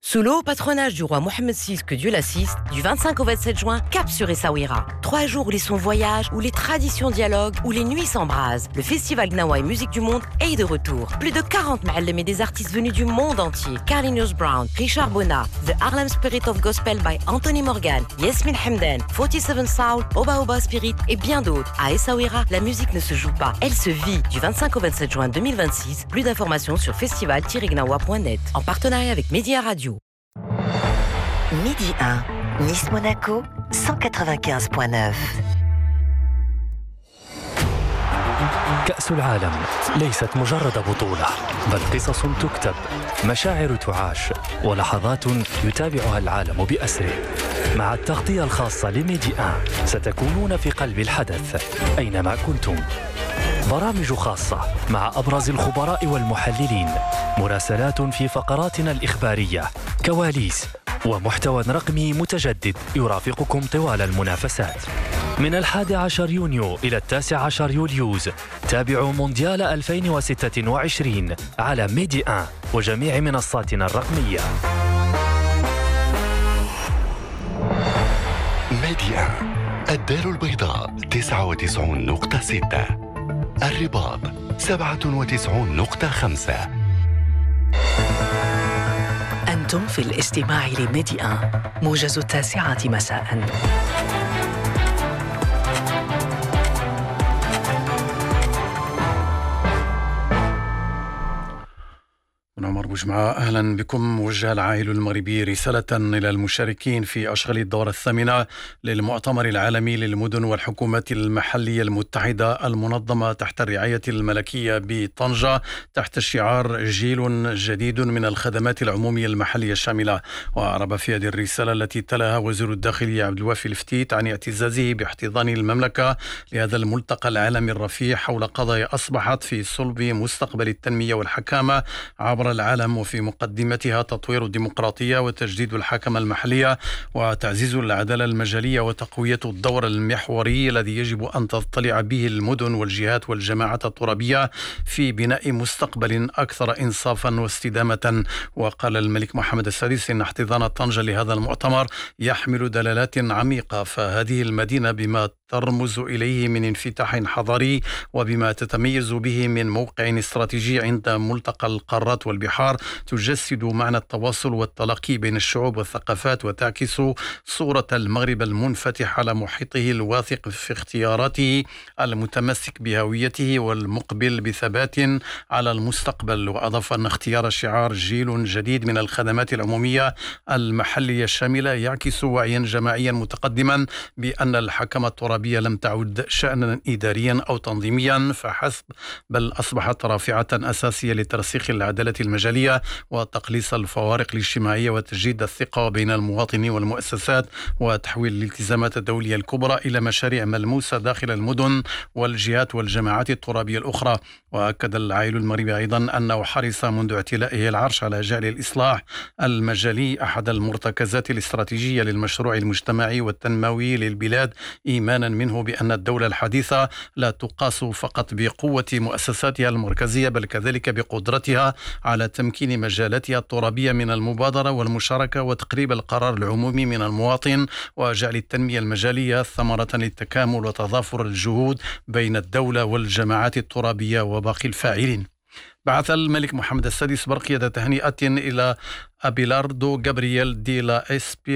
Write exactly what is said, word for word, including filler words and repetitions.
Sous le haut patronage du roi Mohammed six, que Dieu l'assiste, du vingt-cinq au vingt-sept juin, cap sur Essaouira. Trois jours où les sons voyagent, où les traditions dialoguent, où les nuits s'embrasent. Le festival Gnawa et musique du monde est de retour. Plus de quarante ma'allem et des artistes venus du monde entier. Carlinhos Brown, Richard Bona, The Harlem Spirit of Gospel by Anthony Morgan, Yasmin Hamdan, quarante-sept Soul, Oba Oba Spirit et bien d'autres. À Essaouira, la musique ne se joue pas, elle se vit. Du vingt-cinq au vingt-sept juin deux mille vingt-six, plus d'informations sur festival tiret gnawa point net en partenariat avec Média Radio. Midi un, Nice-Monaco, cent quatre-vingt-quinze virgule neuf. كأس العالم ليست مجرد بطولة، بل قصص تكتب، مشاعر تعاش، ولحظات يتابعها العالم بأسره. مع التغطية الخاصة لميدي آن ستكونون في قلب الحدث أينما كنتم. برامج خاصة مع أبرز الخبراء والمحللين، مراسلات في فقراتنا الإخبارية، كواليس ومحتوى رقمي متجدد يرافقكم طوال المنافسات. من الحادي عشر يونيو إلى التاسع عشر يوليوز تابعوا مونديال ألفين وستة وعشرين على ميدي آن وجميع منصاتنا الرقمية. ميدي آن، الدار البيضاء تسعة وتسعين نقطة ستة، الرباط سبعة وتسعين نقطة خمسة. أنتم في الاستماع لميدي آن، موجز التاسعة مساء. عمر بوجمعة، أهلا بكم. وجه العائل المغربي رسالة إلى المشاركين في أشغال الدورة الثامنة للمؤتمر العالمي للمدن والحكومات المحلية المتحدة المنظمة تحت الرعاية الملكية بطنجة تحت شعار جيل جديد من الخدمات العمومية المحلية الشاملة. وأعرب في هذه الرسالة التي تلاها وزير الداخلية عبد الوافي الفتيت عن اعتزازه باحتضان المملكة لهذا الملتقى العالمي الرفيع حول قضايا أصبحت في صلب مستقبل التنمية والحكامة عبر العالم، وفي مقدمتها تطوير الديمقراطية وتجديد الحكمة المحلية وتعزيز العدالة المجالية وتقوية الدور المحوري الذي يجب أن تضطلع به المدن والجهات والجماعات الترابية في بناء مستقبل أكثر إنصافا واستدامة. وقال الملك محمد السادس إن احتضان طنجة لهذا المؤتمر يحمل دلالات عميقة، فهذه المدينة بما ترمز إليه من انفتاح حضاري وبما تتميز به من موقع استراتيجي عند ملتقى القارات والبحار تجسد معنى التواصل والتلاقي بين الشعوب والثقافات، وتعكس صورة المغرب المنفتح على محيطه الواثق في اختياراته المتمسك بهويته والمقبل بثبات على المستقبل. وأضاف أن اختيار شعار جيل جديد من الخدمات العمومية المحلية الشاملة يعكس وعيا جماعيا متقدما بأن الحكمة الترابية لم تعد شأنا إداريا أو تنظيميا فحسب، بل أصبحت رافعة أساسية لترسيخ العدالة المجالية وتقليص الفوارق الاجتماعية وتجديد الثقة بين المواطنين والمؤسسات وتحويل الالتزامات الدولية الكبرى إلى مشاريع ملموسة داخل المدن والجهات والجماعات الترابية الأخرى. وأكد العائل المغربي أيضا أنه حرص منذ اعتلائه العرش على جعل الإصلاح المجالي أحد المرتكزات الاستراتيجية للمشروع المجتمعي والتنموي للبلاد، إيمانا منه بأن الدولة الحديثة لا تقاس فقط بقوة مؤسساتها المركزية بل كذلك بقدرتها على تمكين مجالاتها الترابية من المبادرة والمشاركة وتقريب القرار العمومي من المواطن، وجعل التنمية المجالية ثمرة للتكامل وتضافر الجهود بين الدولة والجماعات الترابية وباقي الفاعلين. بعث الملك محمد السادس برقية تهنئة إلى أبيلاردو غابرييل دي لا إسبي